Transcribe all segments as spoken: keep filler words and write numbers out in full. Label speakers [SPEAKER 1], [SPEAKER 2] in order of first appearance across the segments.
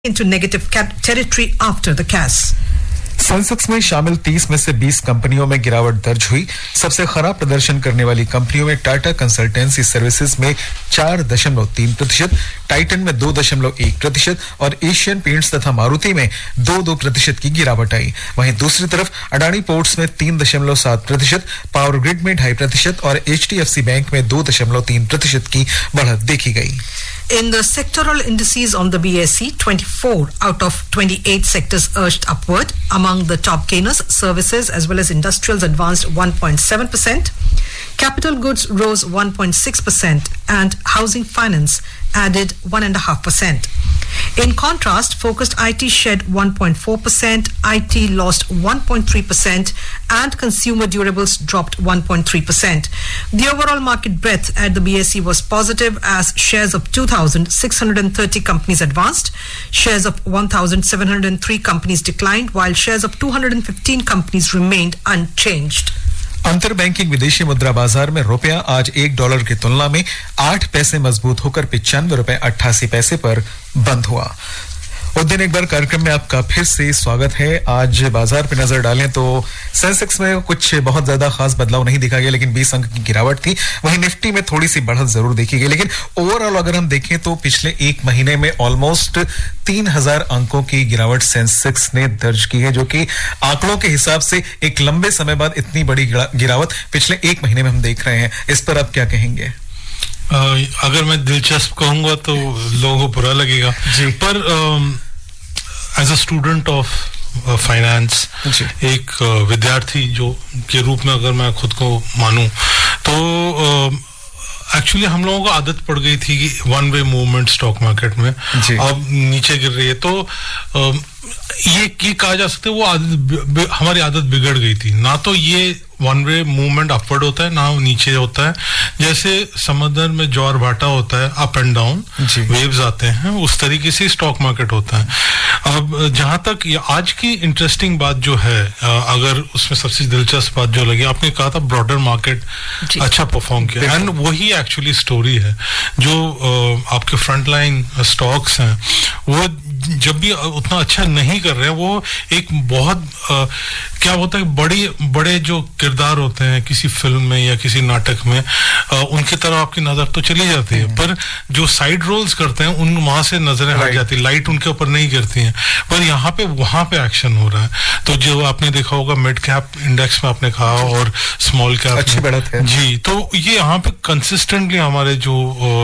[SPEAKER 1] into negative cap territory after the C A S.
[SPEAKER 2] Sensex में शामिल तीस में से बीस कंपनियों में गिरावट दर्ज हुई। सबसे खराब प्रदर्शन करने वाली कंपनियों में टाटा कंसल्टेंसी सर्विसेज में चार दशमलव तीन प्रतिशत, टाइटन में दो दशमलव एक प्रतिशत और एशियन पेंट्स तथा मारुति में दो दो प्रतिशत की गिरावट आई। वहीं दूसरी तरफ अडानी पोर्ट्स में तीन दशमलव सात प्रतिशत, पावर ग्रिड में ढाई प्रतिशत और H D F C bank में दो दशमलव तीन प्रतिशत की बढ़त देखी गई।
[SPEAKER 1] In the sectoral indices on the B S E, twenty-four out of twenty-eight sectors urged upward. Among the top gainers, services as well as industrials advanced one point seven percent. Capital goods rose one point six percent and housing finance added one point five percent. In contrast, focused I T shed one point four percent, I T lost one point three percent and consumer durables dropped one point three percent. The overall market breadth at the B S E was positive as shares of two thousand six hundred thirty companies advanced, shares of one thousand seven hundred three companies declined, while shares of two hundred fifteen companies remained unchanged.
[SPEAKER 2] अंतर banking विदेशी मुद्रा बाजार में रुपया आज एक dollar की तुलना में आठ पैसे मजबूत होकर पिचानवे रुपए अट्ठासी पैसे पर बंद हुआ। उद्दीन एक बार कार्यक्रम में आपका फिर से स्वागत है। आज बाजार पे नजर डालें तो सेंसेक्स में कुछ बहुत ज्यादा खास बदलाव नहीं दिखा गया, लेकिन बीस अंक की गिरावट थी। वहीं निफ्टी में थोड़ी सी बढ़त जरूर देखी गई, लेकिन ओवरऑल अगर हम देखें तो पिछले एक महीने में ऑलमोस्ट तीन हजार अंकों की गिरावट सेंसेक्स ने दर्ज की है, जो कि आंकड़ों के हिसाब से एक लंबे समय बाद इतनी बड़ी गिरावट पिछले एक महीने में हम देख रहे हैं। इस पर आप क्या कहेंगे?
[SPEAKER 3] Uh, अगर मैं दिलचस्प कहूंगा तो लोगों को बुरा लगेगा जी। पर as a student of finance, एक uh, विद्यार्थी जो के रूप में अगर मैं खुद को मानूं तो एक्चुअली uh, हम लोगों को आदत पड़ गई थी कि one way movement stock market में अब नीचे गिर रही है तो uh, ये ये कहा जा सकता है वो आदत हमारी आदत बिगड़ गई थी। ना तो ये वन वे मूवमेंट अपवर्ड होता है ना नीचे होता है। जैसे समंदर में ज्वार भाटा होता है, अप एंड डाउन वेव्स आते हैं, उस तरीके से स्टॉक मार्केट होता है। अब जहां तक आज की इंटरेस्टिंग बात जो है, अगर उसमें सबसे दिलचस्प बात जो लगी, आपने कहा था ब्रॉडर मार्केट अच्छा परफॉर्म किया, एंड वही एक्चुअली स्टोरी है। जो आपके फ्रंटलाइन स्टॉक्स हैं वो जब भी उतना अच्छा नहीं कर रहे हैं, वो एक बहुत आ, क्या होता है, बड़ी बड़े जो किरदार होते हैं किसी फिल्म में या किसी नाटक में, आ, उनकी तरफ आपकी नजर तो चली जाती है, पर जो साइड रोल्स करते हैं उन वहां से नजरें हट जाती है, लाइट उनके ऊपर नहीं गिरती हैं। पर यहाँ पे वहां पे एक्शन हो रहा है। तो जो आपने देखा होगा मिड कैप इंडेक्स में आपने कहा और स्मॉल कैप
[SPEAKER 2] अच्छी बढ़त है
[SPEAKER 3] जी, तो ये यहाँ पे कंसिस्टेंटली हमारे जो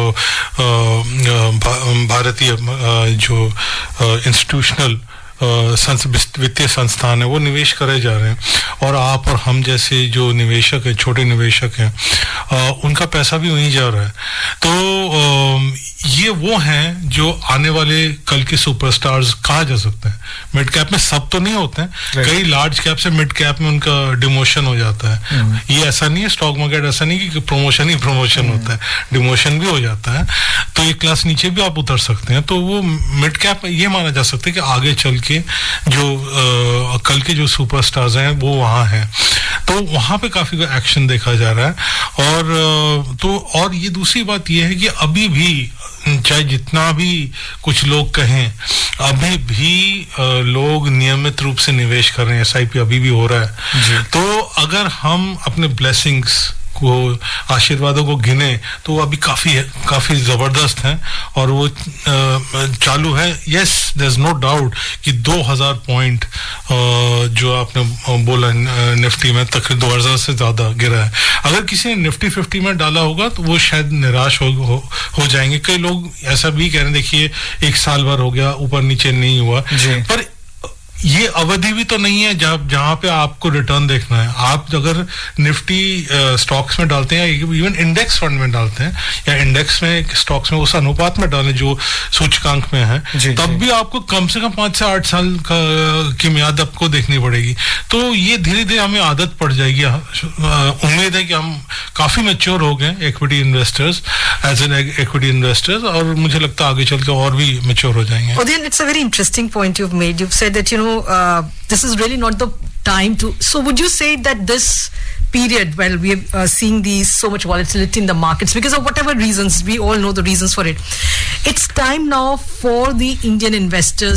[SPEAKER 3] भारतीय जो इंस्टीट्यूशनल वित्तीय संस्थान है वो निवेश करे जा रहे हैं, और आप और हम जैसे जो निवेशक है, छोटे निवेशक हैं, आ, उनका पैसा भी वहीं जा रहा है। तो आ, ये वो हैं जो आने वाले कल के सुपरस्टार्स कहा जा सकते हैं। मिड कैप में सब तो नहीं होते हैं, कई लार्ज कैप से मिड कैप में उनका डिमोशन हो जाता है। ये ऐसा नहीं है, स्टॉक मार्केट ऐसा नहीं कि प्रमोशन ही प्रमोशन होता है, डिमोशन भी हो जाता है। तो एक क्लास नीचे भी आप उतर सकते हैं। तो वो मिड कैप ये माना जा सकता है कि आगे चल के जो आ, कल के जो सुपरस्टार्स हैं वो वहां हैं, तो वहां पे काफी एक्शन देखा जा रहा है। और तो और ये दूसरी बात ये है कि अभी भी चाहे जितना भी कुछ लोग कहें, अभी भी आ, लोग नियमित रूप से निवेश कर रहे हैं, एस आई पी अभी भी हो रहा है। तो अगर हम अपने ब्लेसिंग्स को, आशीर्वादों को गिने तो वो अभी काफी काफी जबरदस्त हैं और वो आ, चालू है। Yes, there is no doubt कि दो हज़ार पॉइंट जो आपने बोला निफ्टी में तकरीबन दो हज़ार से ज्यादा गिरा है। अगर किसी ने निफ्टी फिफ्टी में डाला होगा तो वो शायद निराश हो हो, हो जाएंगे। कई लोग ऐसा भी कह रहे हैं, देखिए एक साल भर हो गया ऊपर नीचे नहीं हुआ, पर ये अवधि भी तो नहीं है जब जहां पे आपको रिटर्न देखना है। आप अगर निफ्टी स्टॉक्स में डालते हैं या इवन इंडेक्स फंड में डालते हैं या इंडेक्स में स्टॉक्स में उस अनुपात में डालें जो सूचकांक में है, तब भी आपको कम से कम पांच से आठ साल का की मियाद आपको देखनी पड़ेगी। तो ये धीरे धीरे हमें आदत पड़ जाएगी। उम्मीद है कि हम काफी मैच्योर हो गए equity investors, as an equity investors, और मुझे लगता है आगे चल के और भी मैच्योर हो जाएंगे।
[SPEAKER 1] Udayan, it's a very interesting point you've made. You've said that, you know, uh, this is really not the time to, so would you say that this period where we are uh, seeing these so much volatility in the markets because of whatever reasons. We all know the reasons for it. It's time now for the Indian investors